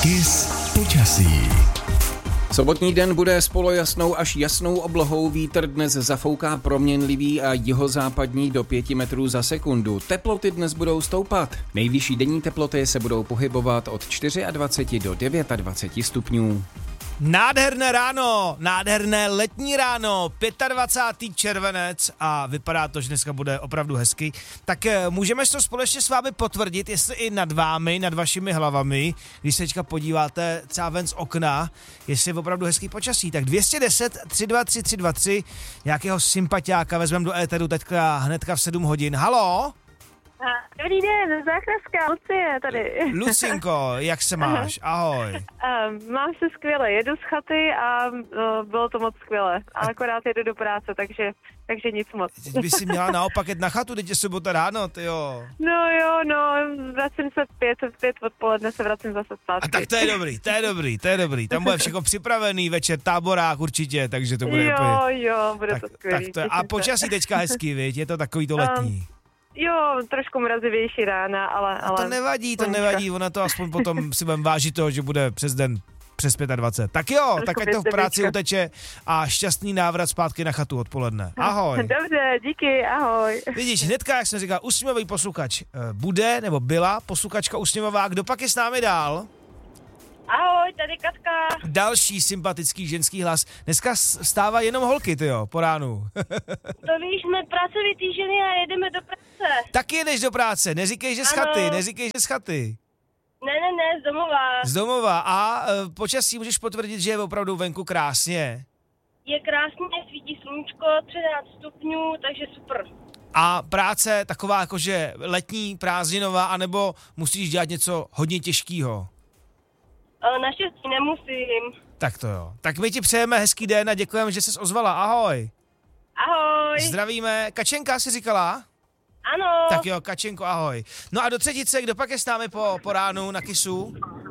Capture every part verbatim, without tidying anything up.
Kiss počasí. Sobotní den bude s polojasnou až jasnou oblohou, vítr dnes zafouká proměnlivý a jihozápadní do pěti metrů za sekundu. Teploty dnes budou stoupat. Nejvyšší denní teploty se budou pohybovat od dvacet čtyři do dvacet devět stupňů. Nádherné ráno, nádherné letní ráno, dvacátého pátého červenec a vypadá to, že dneska bude opravdu hezky. Tak můžeme to společně s vámi potvrdit, jestli i nad vámi, nad vašimi hlavami, když se teďka podíváte třeba ven z okna, jestli je opravdu hezký počasí. Tak dvě stě deset, tři dva tři, tři dva tři, nějakého sympatiáka vezmeme do éteru teďka hnedka v sedm hodin. Halo? Dobrý den, záchrařka Lucie tady. Lucinko, jak se máš? Ahoj. Um, mám se skvěle, jedu z chaty a uh, bylo to moc skvěle. A akorát jedu do práce, takže, takže nic moc. Teď by si měla naopak jet na chatu, teď je sobota ráno, tyjo. No jo, no, vracím se pět, pět odpoledne se vracím zase zpátky. A tak to je dobrý, to je dobrý, to je dobrý. Tam bude všechno připravený, večer táborák určitě, takže to bude jo, úplně... Jo, bude tak, to skvělý. Tak to je, a počasí teďka hezký, viď? Je to takový to letní. Um, Jo, trošku mrazivější rána, ale... ale... To nevadí, to nevadí, ona to aspoň potom si budeme vážit toho, že bude přes den přes dvacet pět. Tak jo, trošku tak ať to v práci víčka uteče a šťastný návrat zpátky na chatu odpoledne. Ahoj. Dobře, díky, ahoj. Vidíš, hnedka, jak jsem říkal, usměvavý posluchač bude, nebo byla posluchačka usměvavá, kdo pak je s námi dál? Ahoj, tady Katka. Další sympatický ženský hlas. Dneska stává jenom holky, tyjo, po ránu. To víš, jsme pracovitý týženy a jedeme do práce. Taky jedeš do práce, neříkej, že z chaty, neříkej, že z chaty. Ne, ne, ne, z domova. Z domova. A e, počasí můžeš potvrdit, že je opravdu venku krásně? Je krásně, svítí sluníčko, třináct stupňů, takže super. A práce taková jakože letní, prázdninová, anebo musíš dělat něco hodně těžkého? Naštěstí nemusím. Tak to jo. Tak my ti přejeme hezký den a děkujeme, že jsi ozvala. Ahoj. Ahoj. Zdravíme. Kačenka jsi říkala? Ano. Tak jo, Kačenko, ahoj. No a do třetice, kdo pak je s námi po, po ránu na Kissu?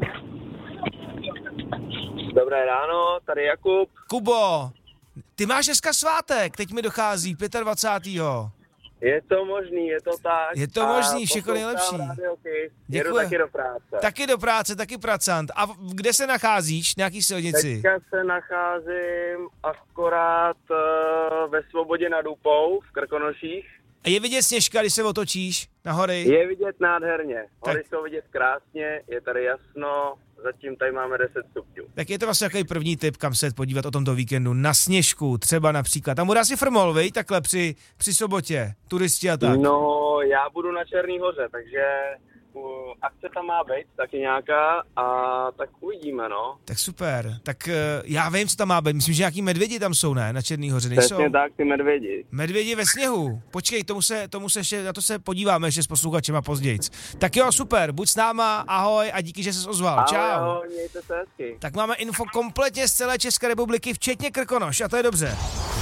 Dobré ráno, tady Jakub. Kubo, ty máš dneska svátek, teď mi dochází dvacátého pátého Je to možný, je to tak. Je to možný, všechno nejlepší. Jedu taky do práce. Taky do práce, taky pracant. A kde se nacházíš? Na jaký silnici? Teďka se nacházím akorát uh, ve Svobodě nad Úpou, v Krkonoších. A je vidět Sněžka, když se otočíš na hory? Je vidět nádherně. Hory tak. Jsou vidět krásně, je tady jasno, zatím tady máme deset stupňů. Tak je to vlastně takový první tip, kam se podívat o tomto víkendu. Na Sněžku třeba například. Tam bude asi frmol, vej, takhle při, při sobotě, turisti a tak. No, já budu na Černý hoře, takže uh, akce tam má být taky nějaká a tak uvidíme, no. Tak super. Tak uh, já vím, co tam má být. Myslím, že nějaký medvědi tam jsou, ne? Na Černý hoře nejsou? Přesně tak, ty medvědi. Medvědi ve sněhu. Počkej, tomu se, tomu se ještě, na to se podíváme ještě s posluchačema pozdějc. Tak jo, super, buď s náma, ahoj a díky, že jsi ozval. Ahoj, čau. Ahoj, mějte se hezky. Tak máme info kompletně z celé České republiky, včetně Krkonoš, a to je dobře.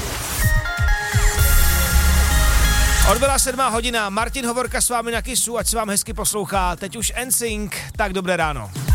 Odbyla sedmá hodina, Martin Hovorka s vámi na Kissu, ať se vám hezky poslouchá. Teď už N Sync, tak dobré ráno.